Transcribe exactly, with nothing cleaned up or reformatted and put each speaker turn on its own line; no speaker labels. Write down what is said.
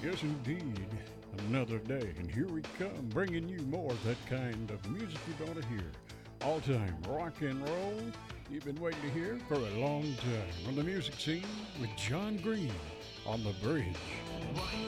Yes, indeed. Another day, and here we come, bringing you more of that kind of music you want to hear. All time rock and roll you've been waiting to hear for a long time. On the music scene with John Green on the bridge.